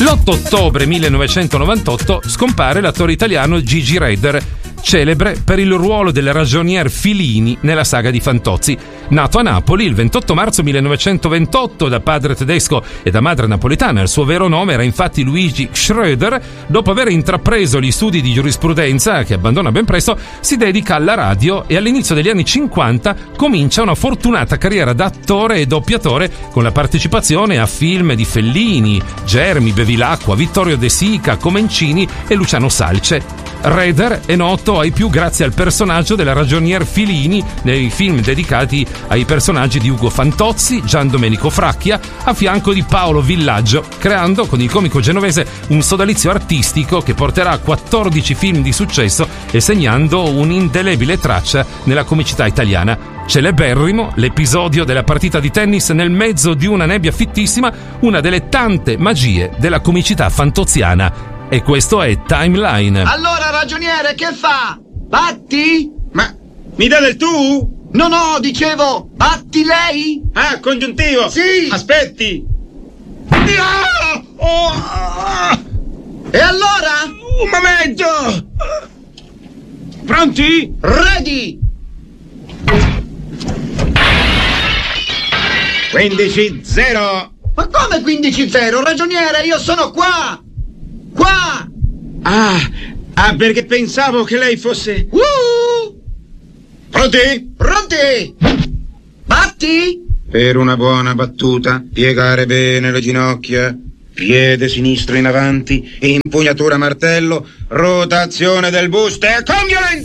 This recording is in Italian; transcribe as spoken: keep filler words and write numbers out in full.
L'otto ottobre millenovecentonovantotto scompare l'attore italiano Gigi Redder, celebre per il ruolo del ragionier Filini nella saga di Fantozzi. Nato a Napoli il ventotto marzo millenovecentoventotto da padre tedesco e da madre napoletana, il suo vero nome era infatti Luigi Schröder. Dopo aver intrapreso gli studi di giurisprudenza, che abbandona ben presto, si dedica alla radio e all'inizio degli anni cinquanta comincia una fortunata carriera da attore e doppiatore con la partecipazione a film di Fellini, Germi, Bevilacqua, Vittorio De Sica, Comencini e Luciano Salce. Redder è noto ai più grazie al personaggio del ragionier Filini nei film dedicati ai personaggi di Ugo Fantozzi, Gian Domenico Fracchia, a fianco di Paolo Villaggio, creando con il comico genovese un sodalizio artistico che porterà a quattordici film di successo e segnando un'indelebile traccia nella comicità italiana. Celeberrimo l'episodio della partita di tennis nel mezzo di una nebbia fittissima, una delle tante magie della comicità fantoziana. E questo è Timeline. Allora, ragioniere, che fa? Batti? Ma mi dà del tu? No, no, dicevo, batti lei? Ah, congiuntivo. Sì. Aspetti. Ah! Oh. E allora? Un momento. Pronti? Ready. quindici zero. Ma come quindici zero? Ragioniere, io sono qua! Qua! Ah, ah, perché pensavo che lei fosse... Uh! Pronti? Pronti! Batti! Per una buona battuta, piegare bene le ginocchia, piede sinistro in avanti, impugnatura martello, rotazione del busto e con violenza!